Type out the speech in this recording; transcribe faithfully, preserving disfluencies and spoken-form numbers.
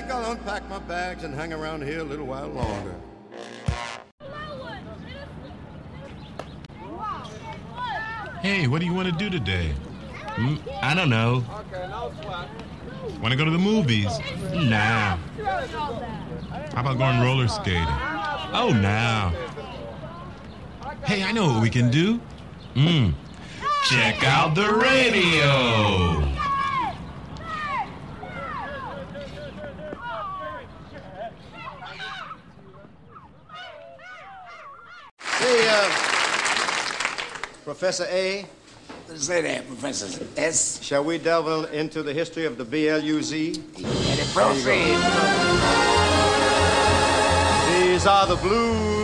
think I'll unpack my bags and hang around here a little while longer. Hey, what do you want to do today? Mm, I don't know. Want to go to the movies? Nah. How about going roller skating? Oh, nah. Hey, I know what we can do. Mm. Check out the radio. Hey, uh, Professor A. Say that, Professor S. Shall we delve into the history of the B L U Z? Let it proceed. These are the blues.